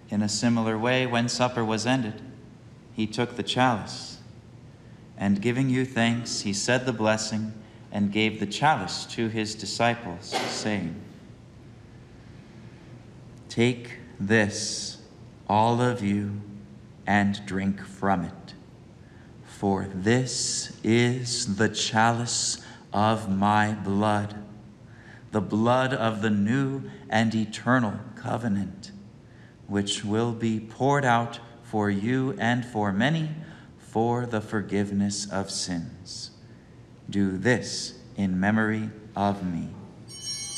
In a similar way, when supper was ended, he took the chalice, and giving you thanks, he said the blessing and gave the chalice to his disciples, saying, "Take this, all of you, and drink from it, for this is the chalice of my blood, the blood of the new and eternal covenant, which will be poured out for you and for many for the forgiveness of sins. Do this in memory of me."